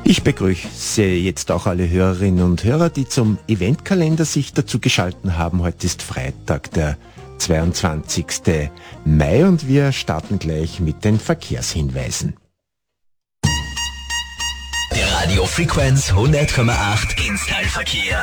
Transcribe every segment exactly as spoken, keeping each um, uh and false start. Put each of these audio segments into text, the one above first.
Ich begrüße jetzt auch alle Hörerinnen und Hörer, die zum Eventkalender sich dazu geschalten haben. Heute ist Freitag, der zweiundzwanzigsten Mai, und wir starten gleich mit den Verkehrshinweisen. Der Radio Frequenz hundert Komma acht Instyle-Verkehr.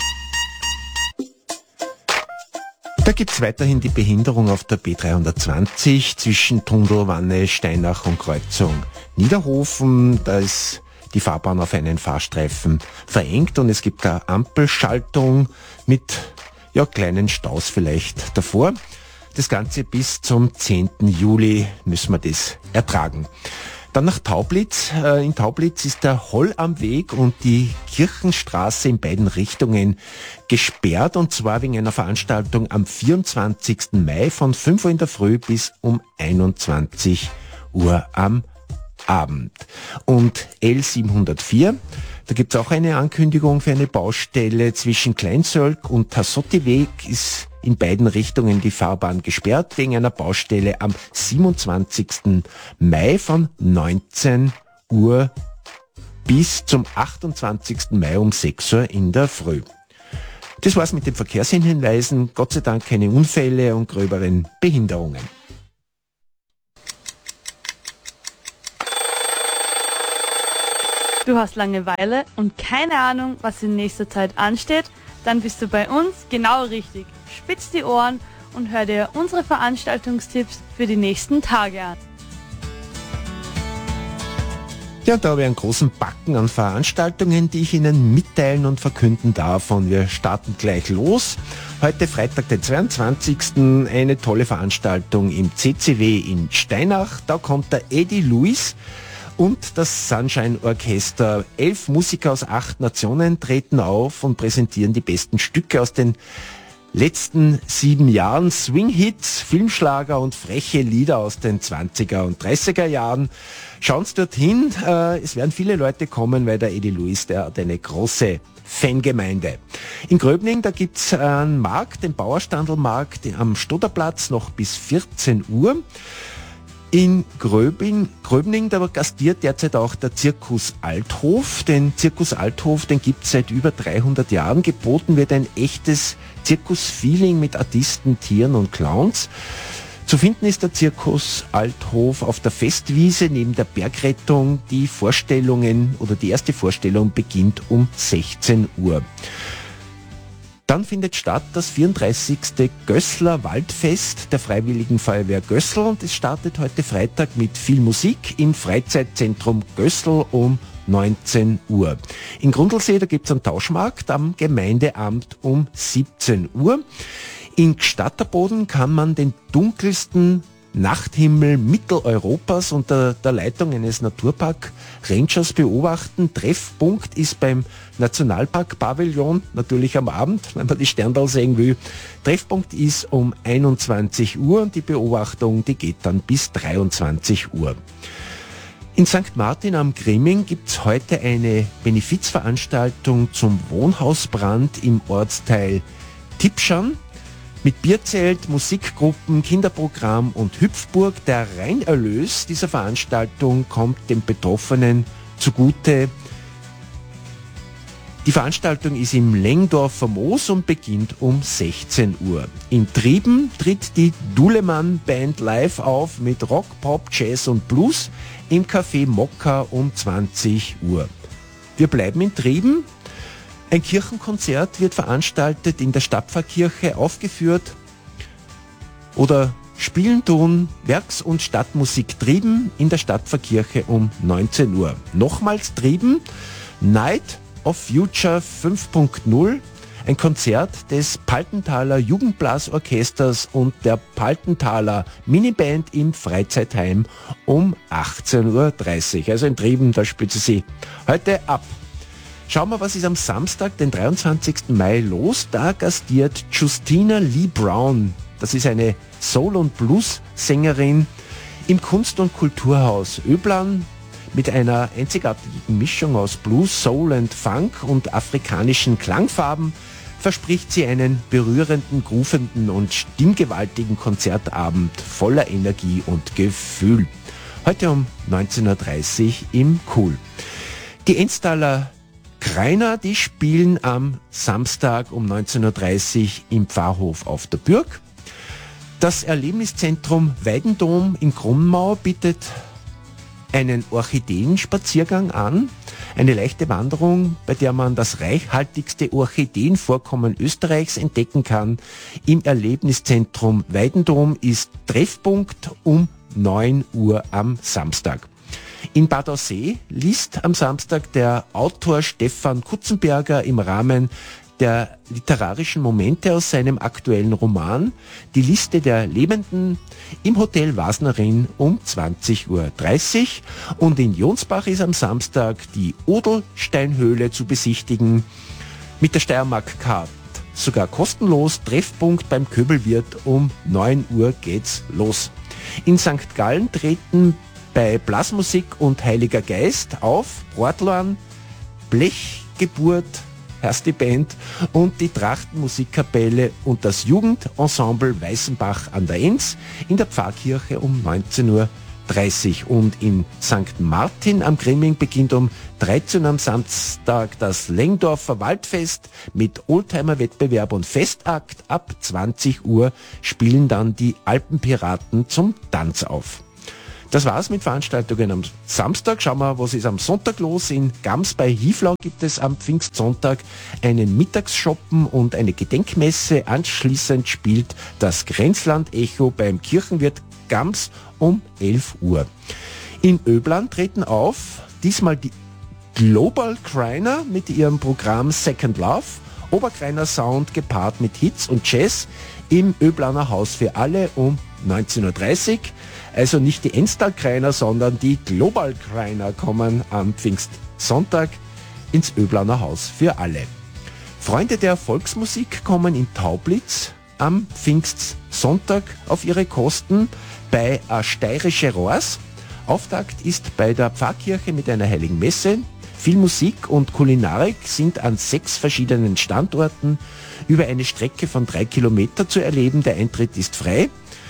Da gibt es weiterhin die Behinderung auf der B dreihundertzwanzig zwischen Tundelwanne, Steinach und Kreuzung Niederhofen. Da ist die Fahrbahn auf einen Fahrstreifen verengt und es gibt eine Ampelschaltung mit ja, kleinen Staus vielleicht davor. Das Ganze bis zum zehnten Juli müssen wir das ertragen. Dann nach Taublitz. In Taublitz ist der Holl am Weg und die Kirchenstraße in beiden Richtungen gesperrt, und zwar wegen einer Veranstaltung am vierundzwanzigsten Mai von fünf Uhr in der Früh bis um einundzwanzig Uhr am Abend. Und L siebenhundertvier, da gibt es auch eine Ankündigung für eine Baustelle zwischen Kleinsölk und Tassotti-Weg. Ist in beiden Richtungen die Fahrbahn gesperrt wegen einer Baustelle am siebenundzwanzigsten Mai von neunzehn Uhr bis zum achtundzwanzigsten Mai um sechs Uhr in der Früh. Das war's mit den Verkehrshinweisen. Gott sei Dank keine Unfälle und gröberen Behinderungen. Du hast Langeweile und keine Ahnung, was in nächster Zeit ansteht? Dann bist du bei uns genau richtig. Spitz die Ohren und hör dir unsere Veranstaltungstipps für die nächsten Tage an. Ja, da habe ich einen großen Backen an Veranstaltungen, die ich Ihnen mitteilen und verkünden darf. Und wir starten gleich los. Heute Freitag, den zweiundzwanzigsten eine tolle Veranstaltung im C C W in Steinach. Da kommt der Eddie Lewis und das Sunshine Orchester. Elf Musiker aus acht Nationen treten auf und präsentieren die besten Stücke aus den letzten sieben Jahren. Swing-Hits, Filmschlager und freche Lieder aus den zwanziger und dreißiger Jahren. Schauen Sie dorthin, äh, es werden viele Leute kommen, weil der Eddie Lewis, der hat eine große Fangemeinde. In Gröbning, da gibt's einen Markt, den Bauerstandlmarkt am Stodderplatz noch bis vierzehn Uhr. In Gröbing, Gröbning, da gastiert derzeit auch der Zirkus Althof. Den Zirkus Althof, den gibt es seit über dreihundert Jahren. Geboten wird ein echtes Zirkusfeeling mit Artisten, Tieren und Clowns. Zu finden ist der Zirkus Althof auf der Festwiese neben der Bergrettung. Die Vorstellungen oder die erste Vorstellung beginnt um sechzehn Uhr. Dann findet statt das vierunddreißigste Gößler Waldfest der Freiwilligen Feuerwehr Gößl, und es startet heute Freitag mit viel Musik im Freizeitzentrum Gößl um neunzehn Uhr. In Grundlsee, da gibt es einen Tauschmarkt am Gemeindeamt um siebzehn Uhr. In Gstatterboden kann man den dunkelsten Nachthimmel Mitteleuropas unter der Leitung eines Naturpark-Rangers beobachten. Treffpunkt ist beim Nationalpark-Pavillon, natürlich am Abend, wenn man die Sterndal sehen will. Treffpunkt ist um einundzwanzig Uhr und die Beobachtung, die geht dann bis dreiundzwanzig Uhr. In Sankt Martin am Grimming gibt es heute eine Benefizveranstaltung zum Wohnhausbrand im Ortsteil Tipschan. Mit Bierzelt, Musikgruppen, Kinderprogramm und Hüpfburg. Der Reinerlös dieser Veranstaltung kommt den Betroffenen zugute. Die Veranstaltung ist im Lengdorfer Moos und beginnt um sechzehn Uhr. In Trieben tritt die Dulemann Band live auf mit Rock, Pop, Jazz und Blues im Café Mokka um zwanzig Uhr. Wir bleiben in Trieben. Ein Kirchenkonzert wird veranstaltet in der Stadtpfarrkirche, aufgeführt oder spielen tun Werks- und Stadtmusik Trieben in der Stadtpfarrkirche um neunzehn Uhr. Nochmals Trieben, Night of Future fünf Punkt null, ein Konzert des Paltenthaler Jugendblasorchesters und der Paltenthaler Miniband im Freizeitheim um achtzehn Uhr dreißig. Also in Trieben, da spielt sie sie heute ab. Schauen wir, was ist am Samstag, den dreiundzwanzigsten Mai los. Da gastiert Justina Lee Brown. Das ist eine Soul- und Blues-Sängerin im Kunst- und Kulturhaus Öblan mit einer einzigartigen Mischung aus Blues, Soul und Funk und afrikanischen Klangfarben. Verspricht sie einen berührenden, groovenden und stimmgewaltigen Konzertabend voller Energie und Gefühl. Heute um neunzehn Uhr dreißig im Cool. Die Ennstaler Greiner, die spielen am Samstag um neunzehn Uhr dreißig im Pfarrhof auf der Bürg. Das Erlebniszentrum Weidendom in Krummau bietet einen Orchideenspaziergang an, eine leichte Wanderung, bei der man das reichhaltigste Orchideenvorkommen Österreichs entdecken kann. Im Erlebniszentrum Weidendom ist Treffpunkt um neun Uhr am Samstag. In Bad Aussee liest am Samstag der Autor Stefan Kutzenberger im Rahmen der literarischen Momente aus seinem aktuellen Roman Die Liste der Lebenden im Hotel Wasnerin um zwanzig Uhr dreißig. Und in Jonsbach ist am Samstag die Odelsteinhöhle zu besichtigen. Mit der Steiermark-Card sogar kostenlos. Treffpunkt beim Köbelwirt um neun Uhr geht's los. In Sankt Gallen treten bei Blasmusik und Heiliger Geist auf Ortlorn, Blechgeburt, heißt die Band, und die Trachtenmusikkapelle und das Jugendensemble Weißenbach an der Enns in der Pfarrkirche um neunzehn Uhr dreißig. Und in Sankt Martin am Grimming beginnt um dreizehn Uhr am Samstag das Lengdorfer Waldfest mit Oldtimer-Wettbewerb und Festakt. Ab zwanzig Uhr spielen dann die Alpenpiraten zum Tanz auf. Das war's mit Veranstaltungen am Samstag. Schauen wir, was ist am Sonntag los. In Gams bei Hieflau gibt es am Pfingstsonntag einen Mittagsshoppen und eine Gedenkmesse. Anschließend spielt das Grenzland-Echo beim Kirchenwirt Gams um elf Uhr. In Öblan treten auf diesmal die Global Kreiner mit ihrem Programm Second Love. Oberkreiner Sound gepaart mit Hits und Jazz im Öblaner Haus für alle um neunzehn Uhr dreißig. Also nicht die Enstal-Kreiner, sondern die Global-Kreiner kommen am Pfingstsonntag ins Öblaner Haus für alle. Freunde der Volksmusik kommen in Taublitz am Pfingstsonntag auf ihre Kosten bei A Steirische Rohrs. Auftakt ist bei der Pfarrkirche mit einer Heiligen Messe. Viel Musik und Kulinarik sind an sechs verschiedenen Standorten über eine Strecke von drei Kilometer zu erleben. Der Eintritt ist frei.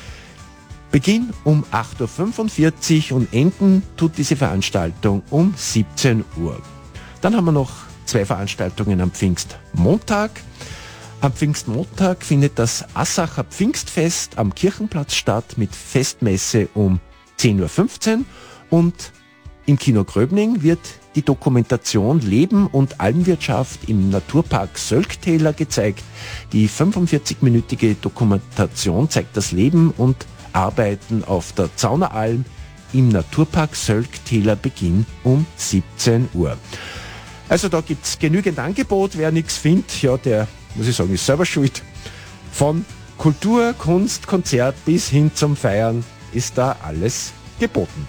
Beginn um acht Uhr fünfundvierzig und enden tut diese Veranstaltung um siebzehn Uhr. Dann haben wir noch zwei Veranstaltungen am Pfingstmontag. Am Pfingstmontag findet das Assacher Pfingstfest am Kirchenplatz statt mit Festmesse um zehn Uhr fünfzehn und im Kino Gröbning wird die Dokumentation Leben und Almwirtschaft im Naturpark Sölktäler gezeigt. Die fünfundvierzig-minütige Dokumentation zeigt das Leben und Arbeiten auf der Zauneralm im Naturpark Sölktäler. Beginn um siebzehn Uhr. Also da gibt es genügend Angebot. Wer nichts findet, ja, der, muss ich sagen, ist selber schuld. Von Kultur, Kunst, Konzert bis hin zum Feiern ist da alles geboten.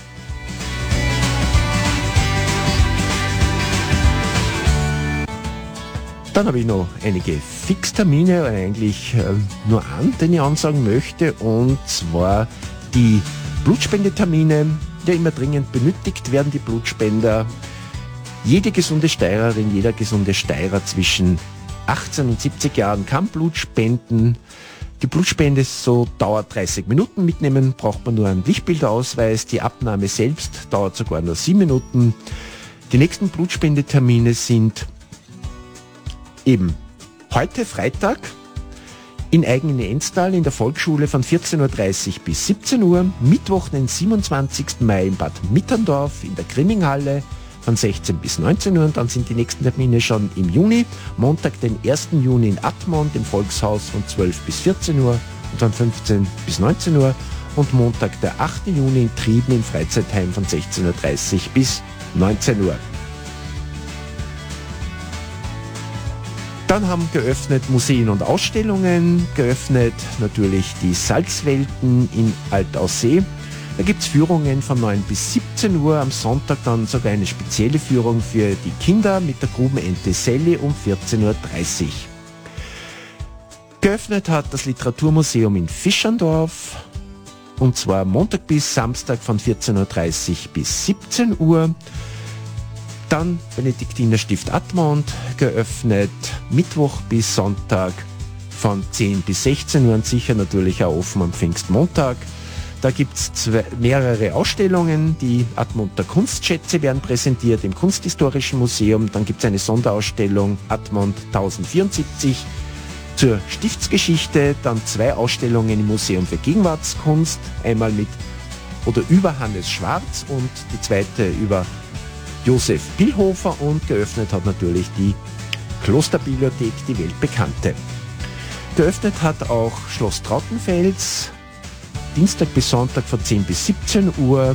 Dann habe ich noch einige Fixtermine, eigentlich äh, nur einen, den ich ansagen möchte, und zwar die Blutspendetermine, die immer dringend benötigt werden, die Blutspender. Jede gesunde Steirerin, jeder gesunde Steirer zwischen achtzehn und siebzig Jahren kann Blut spenden. Die Blutspende so dauert dreißig Minuten, mitnehmen braucht man nur einen Lichtbildausweis, die Abnahme selbst dauert sogar nur sieben Minuten. Die nächsten Blutspendetermine sind eben heute Freitag in Eigen in Enstal in der Volksschule von vierzehn Uhr dreißig bis siebzehn Uhr, Mittwoch den siebenundzwanzigsten Mai in Bad Mitterndorf in der Grimminghalle von sechzehn bis neunzehn Uhr, und dann sind die nächsten Termine schon im Juni, Montag den ersten Juni in Admont im Volkshaus von zwölf bis vierzehn Uhr und dann fünfzehn bis neunzehn Uhr und Montag der achten Juni in Trieben im Freizeitheim von sechzehn Uhr dreißig bis neunzehn Uhr. Dann haben geöffnet Museen und Ausstellungen, geöffnet natürlich die Salzwelten in Altaussee. Da gibt es Führungen von neun bis siebzehn Uhr, am Sonntag dann sogar eine spezielle Führung für die Kinder mit der Grubenente Sally um vierzehn Uhr dreißig. Geöffnet hat das Literaturmuseum in Fischerndorf, und zwar Montag bis Samstag von vierzehn Uhr dreißig bis siebzehn Uhr. Dann Benediktinerstift Admont geöffnet, Mittwoch bis Sonntag von zehn bis sechzehn Uhr und sicher natürlich auch offen am Pfingstmontag. Da gibt es mehrere Ausstellungen. Die Admonter Kunstschätze werden präsentiert im Kunsthistorischen Museum. Dann gibt es eine Sonderausstellung Admont tausendvierundsiebzig zur Stiftsgeschichte. Dann zwei Ausstellungen im Museum für Gegenwartskunst. Einmal mit oder über Hannes Schwarz und die zweite über Josef Billhofer. Und geöffnet hat natürlich die Klosterbibliothek, die weltbekannte. Geöffnet hat auch Schloss Trautenfels. Dienstag bis Sonntag von zehn bis siebzehn Uhr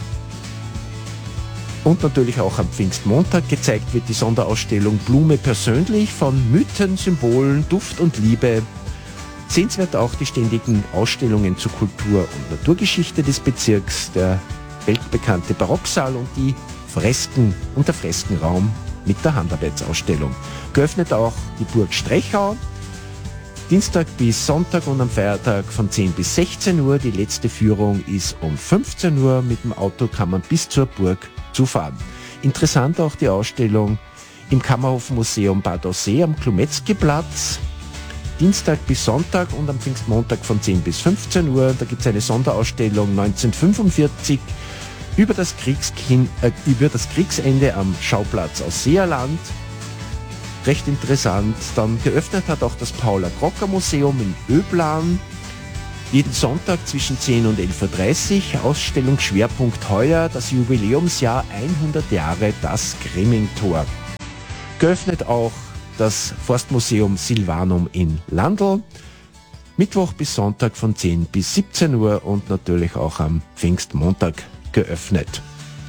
und natürlich auch am Pfingstmontag. Gezeigt wird die Sonderausstellung Blume persönlich von Mythen, Symbolen, Duft und Liebe. Sehenswert auch die ständigen Ausstellungen zur Kultur- und Naturgeschichte des Bezirks, der weltbekannte Barocksaal und die Fresken und der Freskenraum mit der Handarbeitsausstellung. Geöffnet auch die Burg Strechau. Dienstag bis Sonntag und am Feiertag von zehn bis sechzehn Uhr. Die letzte Führung ist um fünfzehn Uhr. Mit dem Auto kann man bis zur Burg zufahren. Interessant auch die Ausstellung im Kammerhofmuseum Bad Aussee am Klumetzki-Platz. Dienstag bis Sonntag und am Pfingstmontag von zehn bis fünfzehn Uhr. Da gibt es eine Sonderausstellung neunzehnhundertfünfundvierzig über das, Kriegskind, äh, über das Kriegsende am Schauplatz Ausseerland. Recht interessant. Dann geöffnet hat auch das Paula-Crocker-Museum in Öblan. Jeden Sonntag zwischen zehn und elf Uhr dreißig. Ausstellungsschwerpunkt heuer das Jubiläumsjahr hundert Jahre das Grimmingtor. Geöffnet auch das Forstmuseum Silvanum in Landl. Mittwoch bis Sonntag von zehn bis siebzehn Uhr und natürlich auch am Pfingstmontag geöffnet.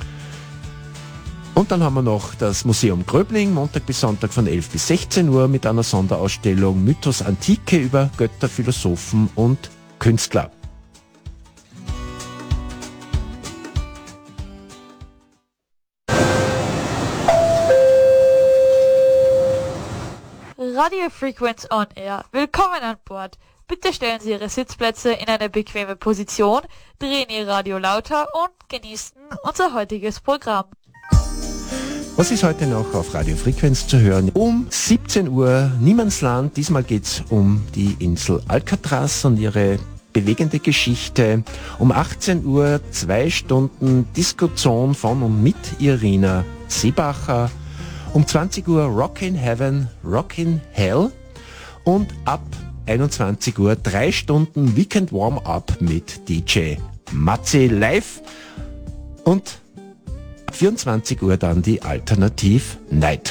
Und dann haben wir noch das Museum Gröbling, Montag bis Sonntag von elf bis sechzehn Uhr mit einer Sonderausstellung Mythos Antike über Götter, Philosophen und Künstler. Radio Frequenz on Air. Willkommen an Bord. Bitte stellen Sie Ihre Sitzplätze in eine bequeme Position, drehen Ihr Radio lauter und genießen unser heutiges Programm. Was ist heute noch auf Radio Frequenz zu hören? Um siebzehn Uhr Niemandsland. Diesmal geht es um die Insel Alcatraz und ihre bewegende Geschichte. Um achtzehn Uhr zwei Stunden Disco-Zone von und mit Irina Seebacher. Um zwanzig Uhr Rock in Heaven, Rock in Hell. Und ab einundzwanzig Uhr drei Stunden Weekend Warm-Up mit D J Matze live. Und vierundzwanzig Uhr dann die Alternativ Night.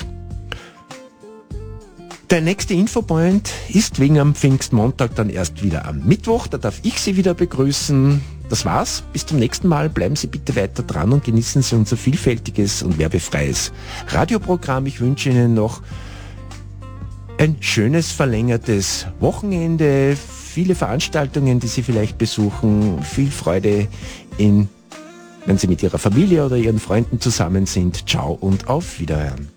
Der nächste Infopoint ist wegen am Pfingstmontag dann erst wieder am Mittwoch. Da darf ich Sie wieder begrüßen. Das war's. Bis zum nächsten Mal. Bleiben Sie bitte weiter dran und genießen Sie unser vielfältiges und werbefreies Radioprogramm. Ich wünsche Ihnen noch ein schönes verlängertes Wochenende, viele Veranstaltungen, die Sie vielleicht besuchen, viel Freude in wenn Sie mit Ihrer Familie oder Ihren Freunden zusammen sind. Ciao und auf Wiederhören.